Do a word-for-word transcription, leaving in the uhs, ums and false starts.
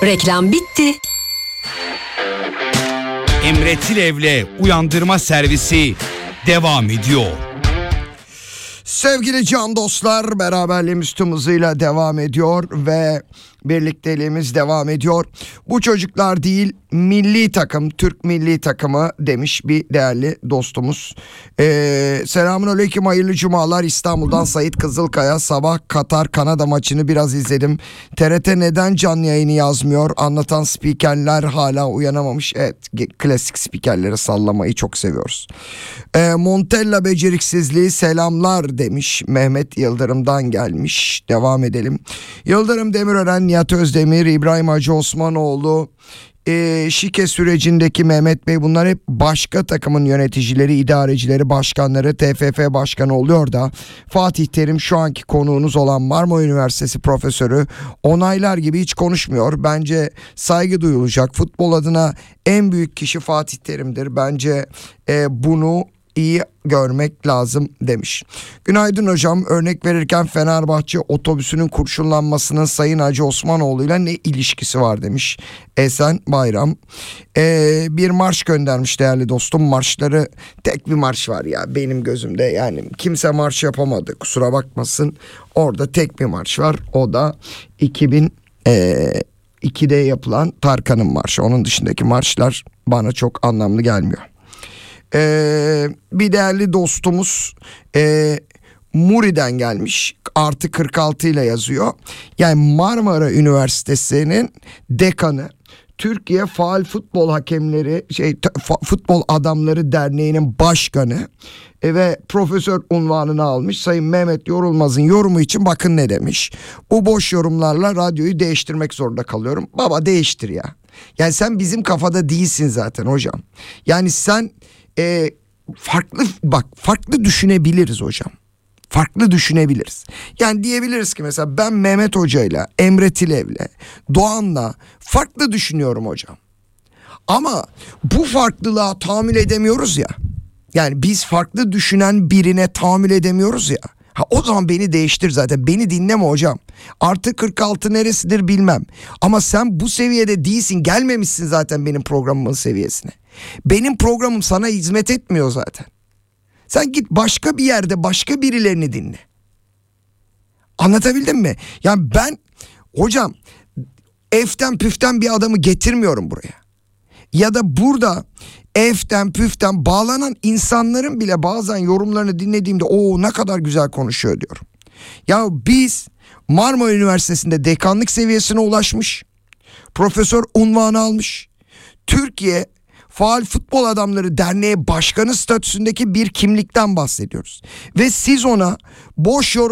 Reklam bitti. Emre Tilev'le Uyandırma Servisi devam ediyor. Sevgili can dostlar, beraberliğimiz tüm hızıyla devam ediyor ve birlikteliğimiz devam ediyor. Bu çocuklar değil, milli takım, Türk milli takımı demiş bir değerli dostumuz. Ee, Selamünaleyküm, hayırlı cumalar. İstanbul'dan Sait Kızılkaya. Sabah Katar Kanada maçını biraz izledim. T R T neden canlı yayını yazmıyor? Anlatan spikerler hala uyanamamış. Evet, klasik spikerleri sallamayı çok seviyoruz. Ee, Montella beceriksizliği selamlar demiş. Mehmet Yıldırım'dan gelmiş. Devam edelim. Yıldırım Demirören, Nihat Özdemir, İbrahim Hacı Osmanoğlu, e, şike sürecindeki Mehmet Bey, bunlar hep başka takımın yöneticileri, idarecileri, başkanları, T F F başkanı oluyor da Fatih Terim şu anki konuğunuz olan Marmara Üniversitesi profesörü onaylar gibi hiç konuşmuyor. Bence saygı duyulacak. Futbol adına en büyük kişi Fatih Terim'dir. Bence e, bunu iyi görmek lazım demiş. Günaydın hocam, örnek verirken Fenerbahçe otobüsünün kurşunlanmasının Sayın Hacı Osmanoğlu'yla ne ilişkisi var demiş Esen Bayram. Ee, bir marş göndermiş değerli dostum. Marşları, tek bir marş var ya benim gözümde, yani kimse marş yapamadı, kusura bakmasın. Orada tek bir marş var, o da iki bin ikide yapılan Tarkan'ın marşı. Onun dışındaki marşlar bana çok anlamlı gelmiyor. Ee, bir değerli dostumuz e, Muri'den gelmiş, artı kırk altı ile yazıyor. Yani Marmara Üniversitesi'nin dekanı, Türkiye Faal Futbol Hakemleri şey Futbol Adamları Derneği'nin başkanı e, ve profesör unvanını almış Sayın Mehmet Yorulmaz'ın yorumu için bakın ne demiş: bu boş yorumlarla radyoyu değiştirmek zorunda kalıyorum. Baba değiştir ya. Yani sen bizim kafada değilsin zaten hocam. Yani sen E, farklı bak farklı düşünebiliriz hocam. Farklı düşünebiliriz. Yani diyebiliriz ki mesela ben Mehmet Hoca'yla, Emre Tilev'le, Doğan'la farklı düşünüyorum hocam. Ama bu farklılığa tahammül edemiyoruz ya. Yani biz farklı düşünen birine tahammül edemiyoruz ya. Ha, o zaman beni değiştir zaten. Beni dinleme hocam. Artı kırk altı neresidir bilmem. Ama sen bu seviyede değilsin. Gelmemişsin zaten benim programımın seviyesine. Benim programım sana hizmet etmiyor zaten. Sen git başka bir yerde başka birilerini dinle. Anlatabildim mi? Yani ben hocam eften püften bir adamı getirmiyorum buraya. Ya da burada eften püften bağlanan insanların bile bazen yorumlarını dinlediğimde o ne kadar güzel konuşuyor diyorum. Ya biz Marmara Üniversitesi'nde dekanlık seviyesine ulaşmış, profesör unvanı almış, Türkiye Faal Futbol Adamları Derneği Başkanı statüsündeki bir kimlikten bahsediyoruz. Ve siz ona boş yorum